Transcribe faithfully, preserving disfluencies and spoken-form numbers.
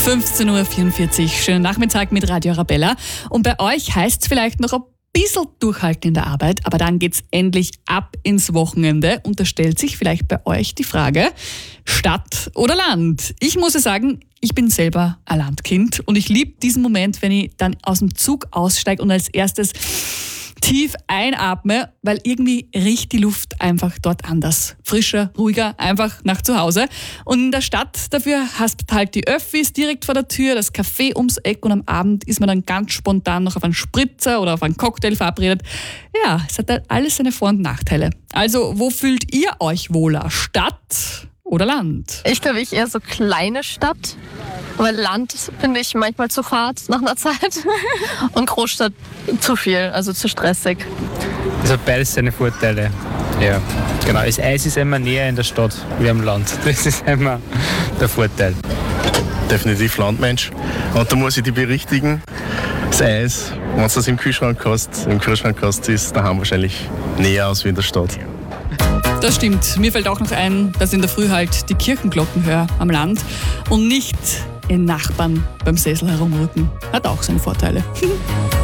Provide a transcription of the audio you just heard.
fünfzehn Uhr vierundvierzig, schönen Nachmittag mit Radio Arabella. Und bei euch heißt es vielleicht noch ein bisschen durchhalten in der Arbeit, aber dann geht's endlich ab ins Wochenende und da stellt sich vielleicht bei euch die Frage, Stadt oder Land? Ich muss ja sagen, ich bin selber ein Landkind und ich liebe diesen Moment, wenn ich dann aus dem Zug aussteige und als erstes tief einatme, weil irgendwie riecht die Luft einfach dort anders. Frischer, ruhiger, einfach nach zu Hause. Und in der Stadt dafür hast du halt die Öffis direkt vor der Tür, das Café ums Eck und am Abend ist man dann ganz spontan noch auf einen Spritzer oder auf einen Cocktail verabredet. Ja, es hat halt alles seine Vor- und Nachteile. Also, wo fühlt ihr euch wohler? Stadt oder Land? Ich glaube, ich eher so kleine Stadt. Weil Land finde ich manchmal zu fad nach einer Zeit. Und Großstadt zu viel, also zu stressig. Es hat beides seine Vorteile. Ja, genau. Das Eis ist immer näher in der Stadt wie am Land. Das ist immer der Vorteil. Definitiv Landmensch. Und da muss ich die berichtigen. Das Eis, wenn du das im Kühlschrank hast, im Kühlschrank hast, ist daheim wahrscheinlich näher aus wie in der Stadt. Das stimmt. Mir fällt auch noch ein, dass ich in der Früh halt die Kirchenglocken höre am Land und nicht in Nachbarn beim Sessel herumrücken. Hat auch seine Vorteile.